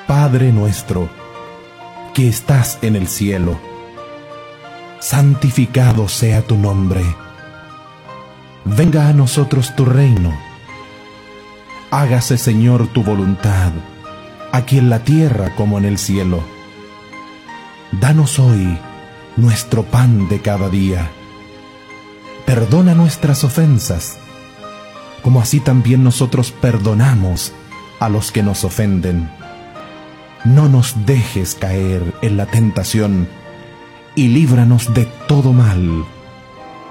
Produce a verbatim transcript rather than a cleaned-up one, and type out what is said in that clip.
Padre nuestro, que estás en el cielo, santificado sea tu nombre. Venga a nosotros tu reino. Hágase, Señor, tu voluntad, aquí en la tierra como en el cielo. Danos hoy nuestro pan de cada día. Perdona nuestras ofensas, como así también nosotros perdonamos a los que nos ofenden. No nos dejes caer en la tentación, y líbranos de todo mal.